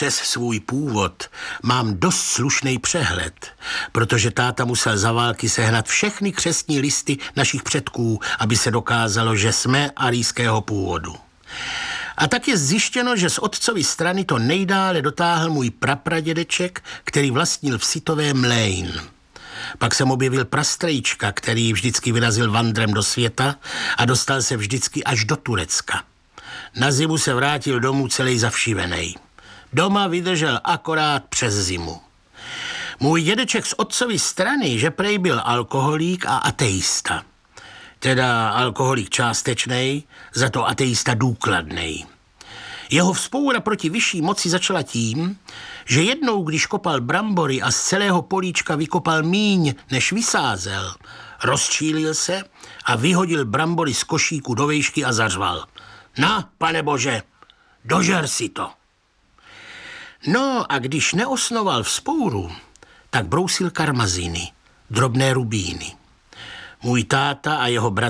přes svůj původ mám dost slušný přehled, protože táta musel za války sehnat všechny křestní listy našich předků, aby se dokázalo, že jsme arijského původu. A tak je zjištěno, že z otcovy strany to nejdále dotáhl můj prapradědeček, který vlastnil v Sitové mlejn. Pak jsem objevil prastrejčka, který vždycky vyrazil vandrem do světa a dostal se vždycky až do Turecka. Na zimu se vrátil domů celý zavšivenej. Doma vydržel akorát přes zimu. Můj dědeček z otcovy strany, že prej byl alkoholík a ateista. Teda alkoholik částečnej, za to ateista důkladnej. Jeho vzpoura proti vyšší moci začala tím, že jednou, když kopal brambory a z celého políčka vykopal míň, než vysázel, rozčílil se a vyhodil brambory z košíku do vejšky a zařval. Na, pane bože, dožer si to. No a když neosnoval vzpouru, tak brousil karmaziny, drobné rubíny. Můj táta a jeho bratr